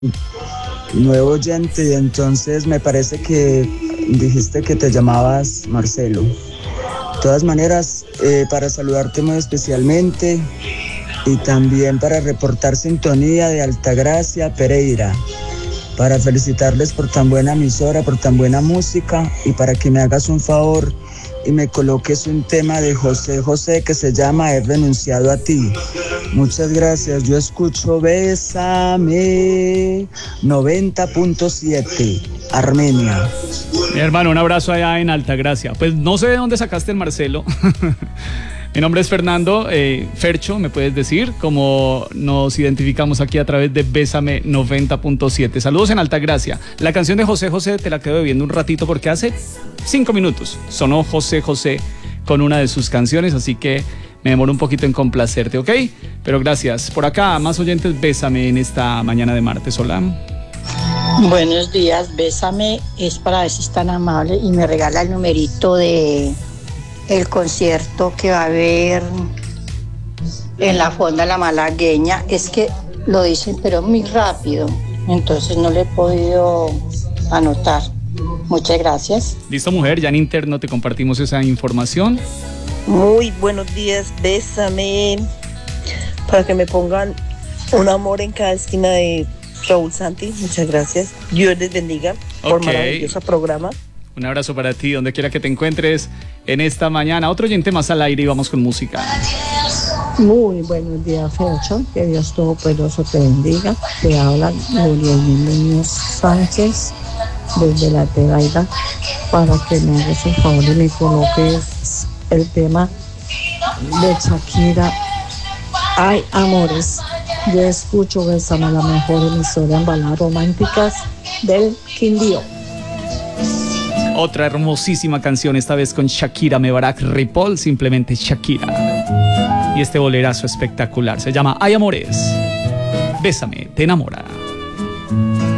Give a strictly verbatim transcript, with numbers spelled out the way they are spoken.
nuevo oyente y entonces me parece que dijiste que te llamabas Marcelo. De todas maneras, eh, para saludarte muy especialmente y también para reportar sintonía de Altagracia Pereira, para felicitarles por tan buena emisora, por tan buena música y para que me hagas un favor y me coloques un tema de José José que se llama He renunciado a ti. Muchas gracias, yo escucho Bésame noventa punto siete, Armenia. Mi hermano, un abrazo allá en Altagracia. Pues no sé de dónde sacaste el Marcelo. Mi nombre es Fernando, eh, Fercho, me puedes decir, como nos identificamos aquí a través de Bésame noventa punto siete. Saludos en Altagracia. La canción de José José te la quedo bebiendo un ratito porque hace cinco minutos sonó José José con una de sus canciones, así que me demoro un poquito en complacerte, ¿ok? Pero gracias. Por acá, más oyentes, Bésame en esta mañana de martes. Hola. Buenos días, Bésame es para ver si es tan amable y me regala el numerito de el concierto que va a haber en la Fonda La Malagueña. Es que lo dicen pero muy rápido, entonces no le he podido anotar. Muchas gracias. Listo, mujer, ya en interno te compartimos esa información. Muy buenos días, Bésame, para que me pongan un amor en cada esquina de Raúl Santi. Muchas gracias, Dios les bendiga por Okay. maravilloso programa. Un abrazo para ti, donde quiera que te encuentres en esta mañana. Otro oyente más al aire y vamos con música. Muy buenos días, Fercho. Que Dios Todopoderoso te bendiga. Te habla Gloria Muñoz Sánchez desde La Tebaida para que me hagas el favor y me coloques el tema de Shakira. Ay, amores. Yo escucho Bésame, la mejor emisora en baladas románticas del Quindío. Otra hermosísima canción, esta vez con Shakira Mebarak Ripoll, simplemente Shakira. Y este bolerazo espectacular se llama Ay Amores. Bésame, te enamora.